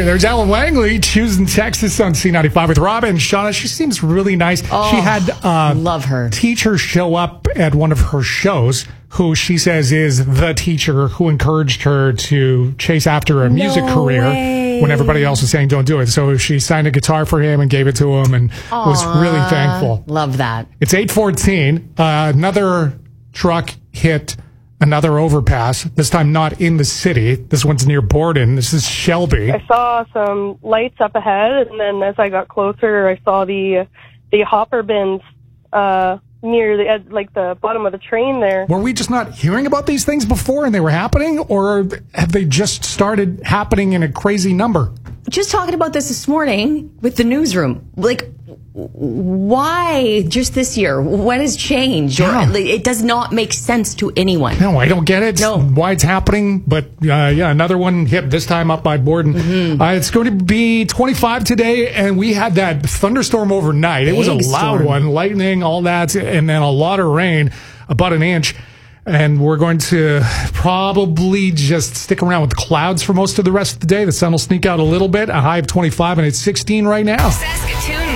there's Ellen Langley, Houston, Texas on C95 with Robin. Shauna, she seems really nice. Oh, she had love her. teachers show up at one of her shows who she says is the teacher who encouraged her to chase after a music career when everybody else was saying don't do it. So she signed a guitar for him and gave it to him and was really thankful. Love that. It's 8:14. Another truck hit another overpass, this time not in the city. This one's near Borden. This is Shelby. I saw some lights up ahead, and then as I got closer, I saw the hopper bins near the edge, like the bottom of the train there. Were we just not hearing about these things before and they were happening, or have they just started happening in a crazy number? Just talking about this morning with the newsroom. Like, why just this year? What has changed? Yeah. Or it does not make sense to anyone. No, I don't get it. No. Why it's happening, but yeah, another one hit, this time up by Borden. It's going to be 25 today, and we had that thunderstorm overnight. It was a Big loud storm. one, lightning, all that, and then a lot of rain, about an inch. And we're going to probably just stick around with clouds for most of the rest of the day. The sun will sneak out a little bit, a high of 25, and it's 16 right now. Saskatoon